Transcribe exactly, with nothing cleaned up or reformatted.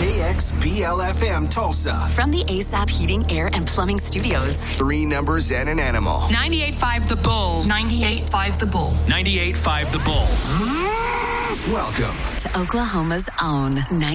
K X B L F M Tulsa. From the A S A P Heating, Air, and Plumbing Studios. Three numbers and an animal. ninety-eight point five The Bull. ninety-eight point five The Bull. ninety-eight point five The Bull. Welcome to Oklahoma's own